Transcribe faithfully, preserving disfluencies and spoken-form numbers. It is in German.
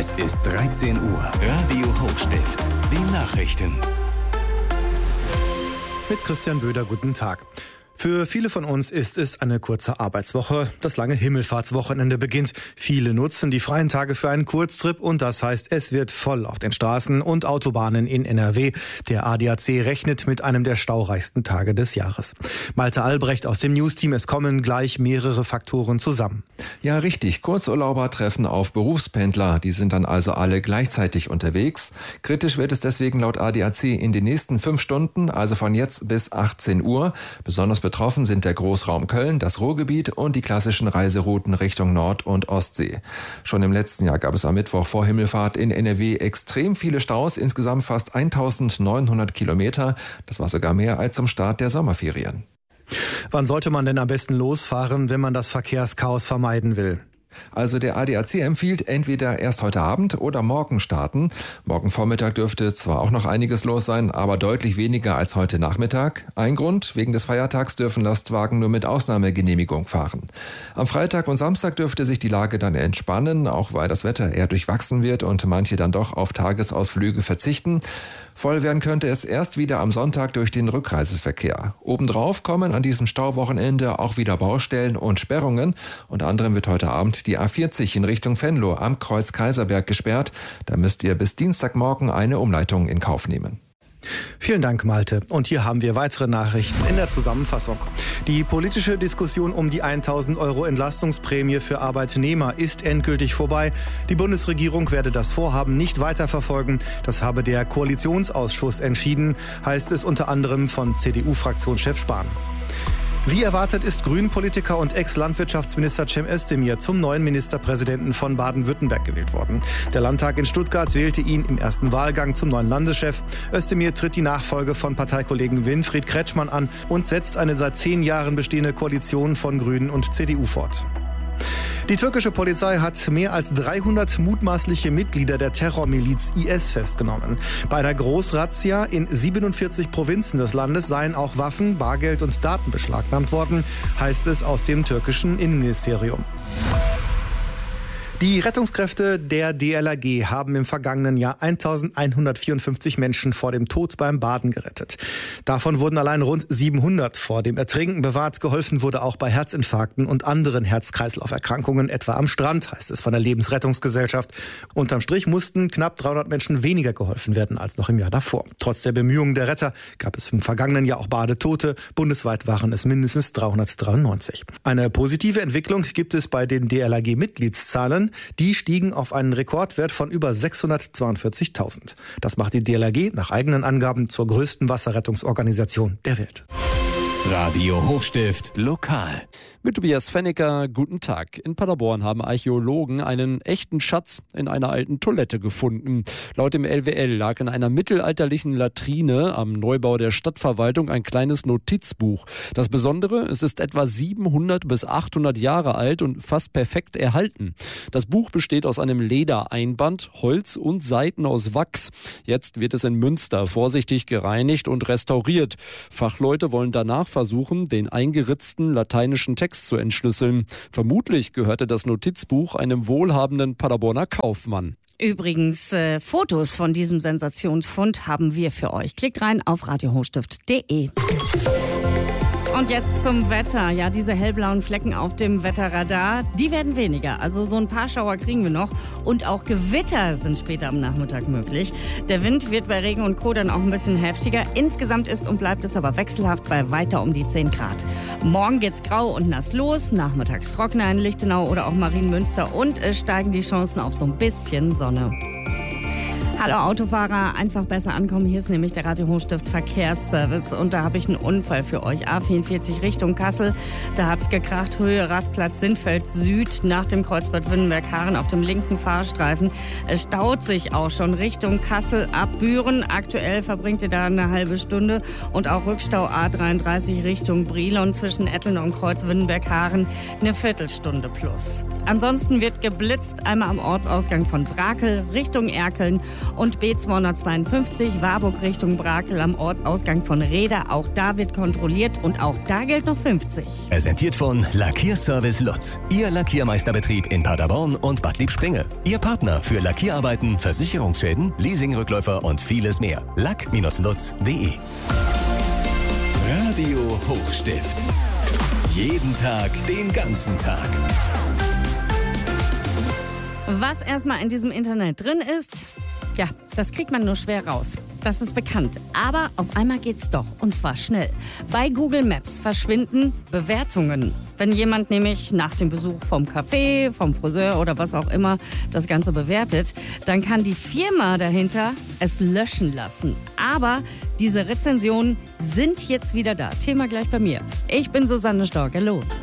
Es ist dreizehn Uhr. Radio Hochstift. Die Nachrichten. Mit Christian Böder, guten Tag. Für viele von uns ist es eine kurze Arbeitswoche. Das lange Himmelfahrtswochenende beginnt. Viele nutzen die freien Tage für einen Kurztrip und das heißt, es wird voll auf den Straßen und Autobahnen in N R W. Der A D A C rechnet mit einem der staureichsten Tage des Jahres. Malte Albrecht aus dem Newsteam, es kommen gleich mehrere Faktoren zusammen. Ja, richtig. Kurzurlauber treffen auf Berufspendler. Die sind dann also alle gleichzeitig unterwegs. Kritisch wird es deswegen laut A D A C in den nächsten fünf Stunden, also von jetzt bis achtzehn Uhr. Besonders betroffen sind der Großraum Köln, das Ruhrgebiet und die klassischen Reiserouten Richtung Nord- und Ostsee. Schon im letzten Jahr gab es am Mittwoch vor Himmelfahrt in N R W extrem viele Staus, insgesamt fast eintausendneunhundert Kilometer. Das war sogar mehr als zum Start der Sommerferien. Wann sollte man denn am besten losfahren, wenn man das Verkehrschaos vermeiden will? Also der A D A C empfiehlt entweder erst heute Abend oder morgen starten. Morgen Vormittag dürfte zwar auch noch einiges los sein, aber deutlich weniger als heute Nachmittag. Ein Grund, wegen des Feiertags dürfen Lastwagen nur mit Ausnahmegenehmigung fahren. Am Freitag und Samstag dürfte sich die Lage dann entspannen, auch weil das Wetter eher durchwachsen wird und manche dann doch auf Tagesausflüge verzichten. Voll werden könnte es erst wieder am Sonntag durch den Rückreiseverkehr. Obendrauf kommen an diesem Stauwochenende auch wieder Baustellen und Sperrungen. Unter anderem wird heute Abend die A vierzig in Richtung Venlo am Kreuz Kaiserberg gesperrt. Da müsst ihr bis Dienstagmorgen eine Umleitung in Kauf nehmen. Vielen Dank, Malte. Und hier haben wir weitere Nachrichten in der Zusammenfassung. Die politische Diskussion um die tausend Euro Entlastungsprämie für Arbeitnehmer ist endgültig vorbei. Die Bundesregierung werde das Vorhaben nicht weiterverfolgen. Das habe der Koalitionsausschuss entschieden, heißt es unter anderem von C D U-Fraktionschef Spahn. Wie erwartet ist Grünen-Politiker und Ex-Landwirtschaftsminister Cem Özdemir zum neuen Ministerpräsidenten von Baden-Württemberg gewählt worden. Der Landtag in Stuttgart wählte ihn im ersten Wahlgang zum neuen Landeschef. Özdemir tritt die Nachfolge von Parteikollegen Winfried Kretschmann an und setzt eine seit zehn Jahren bestehende Koalition von Grünen und C D U fort. Die türkische Polizei hat mehr als dreihundert mutmaßliche Mitglieder der Terrormiliz I S festgenommen. Bei einer Großrazzia in siebenundvierzig Provinzen des Landes seien auch Waffen, Bargeld und Daten beschlagnahmt worden, heißt es aus dem türkischen Innenministerium. Die Rettungskräfte der D L R G haben im vergangenen Jahr eintausendeinhundertvierundfünfzig Menschen vor dem Tod beim Baden gerettet. Davon wurden allein rund siebenhundert vor dem Ertrinken bewahrt. Geholfen wurde auch bei Herzinfarkten und anderen Herz-Kreislauf-Erkrankungen, etwa am Strand, heißt es von der Lebensrettungsgesellschaft. Unterm Strich mussten knapp dreihundert Menschen weniger geholfen werden als noch im Jahr davor. Trotz der Bemühungen der Retter gab es im vergangenen Jahr auch Badetote. Bundesweit waren es mindestens dreihundertdreiundneunzig. Eine positive Entwicklung gibt es bei den D L R G-Mitgliedszahlen. Die stiegen auf einen Rekordwert von über sechshundertzweiundvierzigtausend. Das macht die D L R G nach eigenen Angaben zur größten Wasserrettungsorganisation der Welt. Radio Hochstift lokal. Mit Tobias Fennecker, guten Tag. In Paderborn haben Archäologen einen echten Schatz in einer alten Toilette gefunden. Laut dem L W L lag in einer mittelalterlichen Latrine am Neubau der Stadtverwaltung ein kleines Notizbuch. Das Besondere, es ist etwa siebenhundert bis achthundert Jahre alt und fast perfekt erhalten. Das Buch besteht aus einem Ledereinband, Holz und Seiten aus Wachs. Jetzt wird es in Münster vorsichtig gereinigt und restauriert. Fachleute wollen danach versuchen, den eingeritzten lateinischen Text zu entschlüsseln. Vermutlich gehörte das Notizbuch einem wohlhabenden Paderborner Kaufmann. Übrigens, äh, Fotos von diesem Sensationsfund haben wir für euch. Klickt rein auf radio hochstift punkt de. Und jetzt zum Wetter. Ja, diese hellblauen Flecken auf dem Wetterradar, die werden weniger. Also so ein paar Schauer kriegen wir noch. Und auch Gewitter sind später am Nachmittag möglich. Der Wind wird bei Regen und Co. dann auch ein bisschen heftiger. Insgesamt ist und bleibt es aber wechselhaft bei weiter um die zehn Grad. Morgen geht's grau und nass los. Nachmittags trockener in Lichtenau oder auch Marienmünster. Und es steigen die Chancen auf so ein bisschen Sonne. Hallo Autofahrer, einfach besser ankommen. Hier ist nämlich der Radio Hochstift Verkehrsservice und da habe ich einen Unfall für euch. A vierundvierzig Richtung Kassel, da hat's gekracht, Höhe Rastplatz Sindfeld Süd nach dem Kreuzbad Winnenberg-Haaren auf dem linken Fahrstreifen. Es staut sich auch schon Richtung Kassel ab Büren. Aktuell verbringt ihr da eine halbe Stunde und auch Rückstau A dreiunddreißig Richtung Brilon zwischen Etteln und Kreuz Winnenberg-Haaren eine Viertelstunde plus. Ansonsten wird geblitzt, einmal am Ortsausgang von Brakel Richtung Erkeln Und B zweihundertzweiundfünfzig Warburg Richtung Brakel am Ortsausgang von Reda. Auch da wird kontrolliert und auch da gilt noch fünfzig. Präsentiert von Lackierservice Lutz. Ihr Lackiermeisterbetrieb in Paderborn und Bad Liebspringe. Ihr Partner für Lackierarbeiten, Versicherungsschäden, Leasingrückläufer und vieles mehr. lack Bindestrich lutz punkt de Radio Hochstift. Jeden Tag, den ganzen Tag. Was erstmal in diesem Internet drin ist, ja, das kriegt man nur schwer raus. Das ist bekannt. Aber auf einmal geht's doch. Und zwar schnell. Bei Google Maps verschwinden Bewertungen. Wenn jemand nämlich nach dem Besuch vom Café, vom Friseur oder was auch immer das Ganze bewertet, dann kann die Firma dahinter es löschen lassen. Aber diese Rezensionen sind jetzt wieder da. Thema gleich bei mir. Ich bin Susanne Stork. Hallo.